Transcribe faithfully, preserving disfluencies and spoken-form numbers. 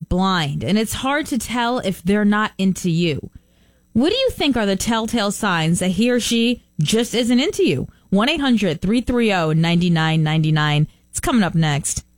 blind, and it's hard to tell if they're not into you. What do you think are the telltale signs that he or she just isn't into you? one eight hundred three three zero nine nine nine nine. It's coming up next.